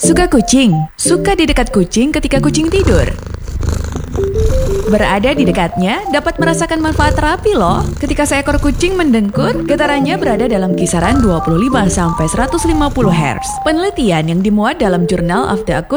Suka kucing? Suka di dekat kucing ketika kucing tidur? Berada di dekatnya dapat merasakan manfaat terapi loh. Ketika seekor kucing mendengkur, getarannya berada dalam kisaran 25-150 Hz. Penelitian yang dimuat dalam Journal of the